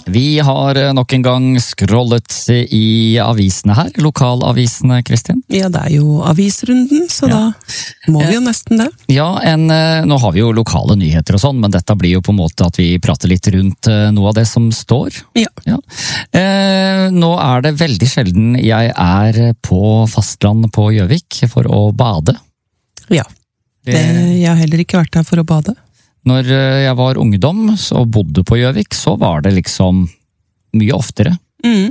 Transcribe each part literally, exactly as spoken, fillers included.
Vi har nok en gang scrollet i avisene her, lokalavisene, Kristin. Ja, det er jo avisrunden, så ja. Da må vi jo nesten det. Ja, en, nå har vi jo lokale nyheter og sånn, men dette blir jo på en måte at vi prater litt rundt noe av det som står. Ja. ja. Eh, nå er det veldig sjelden jeg er på fastland på Gjøvik for å bade. Ja, det, jeg har heller ikke vært der for å bade. Når jeg var ungdom og bodde på Gjøvik, så var det liksom mye oftere. Mm.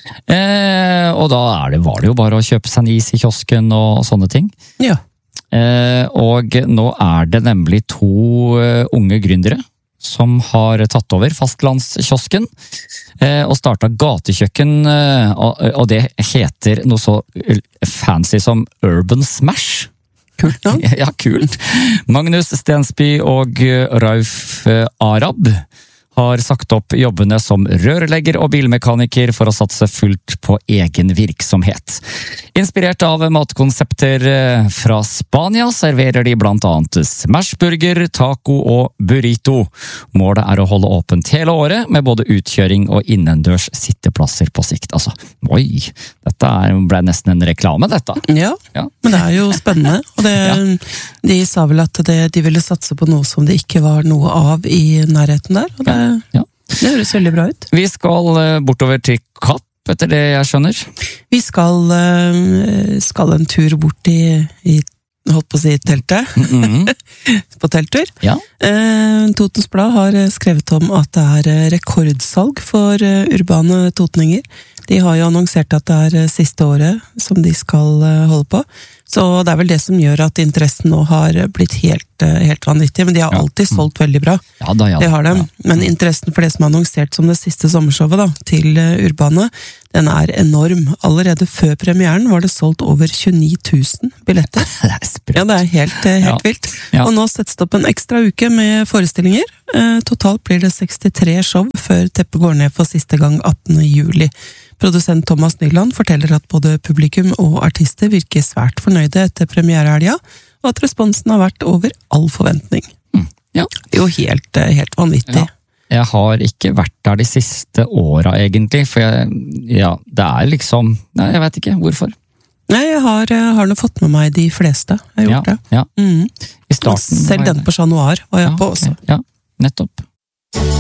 Eh, og da er det, var det jo bare å kjøpe seg en is i kiosken og sånne ting. Ja. Eh, og nå er det nemlig to uh, unge gründere som har tatt over fastlandskiosken eh, og startet gatekjøkken, eh, og, og det heter noe så fancy som Urban Smash. Kult navn. Ja, kult. Magnus Stensby og Rauf Arab har sagt opp jobbene som rørlegger og bilmekaniker for å satse fullt på egen virksomhet. Inspirert av matkonsepter fra Spania serverer de blant annet smashburger, taco og burrito. Målet er å holde åpent hele året med både utkjøring og innendørs sitteplasser på sikt. Altså, oi, dette er, ble nesten en reklame, dette. Ja, ja. Men det er jo spennende. Og det, ja. De sa vel at det, de ville satse på noe som det ikke var noe av i nærheten der, og det Ja. Det høres veldig bra ut. Vi skal bortover til Kapp, etter det jeg skjønner. Vi skal, skal en tur bort i, i holdt på å si teltet. Mm-hmm. På telttur. Ja. Totens Blad har skrevet om at det er rekordsalg for urbane totninger. De har jo annonsert at det er siste året som de skal holde på. Så det er vel det som gjør at interessen nå har blitt helt, helt vanvittig. Men de har alltid solgt veldig bra. Ja, da, ja, da. Det har de. Men interessen for det som er annonsert som det siste sommershowet da, til Urbane, den er enorm. Allerede før premieren var det solgt over tjueni tusen billetter. Det er sprøtt. Ja, det er helt, helt Ja. vilt. Ja. Og nå settes det opp en ekstra uke med forestillinger. Eh, totalt blir det sekstitre show før teppet går ned for siste gang attende juli. Produsent Thomas Nyland forteller at både publikum og artister virker svært fornøyde etter premierehelga, og at responsen har vært over all forventning. Mm. Ja. Jo, helt, helt vanvittig. Ja. Jeg har ikke vært der de siste åra, egentlig, for jeg, ja, det er liksom, nei, jeg vet ikke hvorfor. Nei, jeg har, har nå fått med meg de fleste. Jeg har gjort ja, det. Ja. Mm. I starten, Selv den på Chat Noir var jeg ja, på også. Ja, nettopp.